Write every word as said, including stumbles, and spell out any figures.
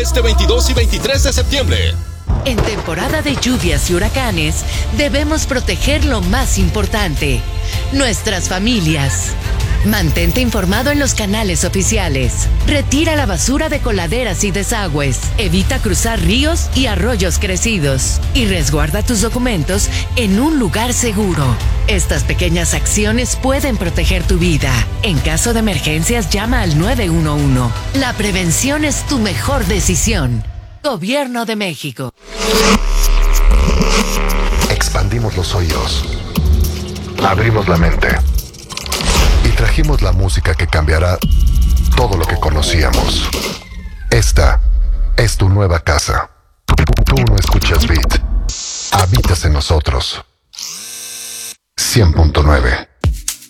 Este veintidós y veintitrés de septiembre. En temporada de lluvias y huracanes, debemos proteger lo más importante, nuestras familias. Mantente informado en los canales oficiales. Retira la basura de coladeras y desagües. Evita cruzar ríos y arroyos crecidos. Y resguarda tus documentos en un lugar seguro. Estas pequeñas acciones pueden proteger tu vida. En caso de emergencias, llama al nueve uno uno. La prevención es tu mejor decisión. Gobierno de México. Expandimos los oídos. Abrimos la mente. Y trajimos la música que cambiará todo lo que conocíamos. Esta es tu nueva casa. Tú no escuchas Beat. Habitas en nosotros. cien punto nueve.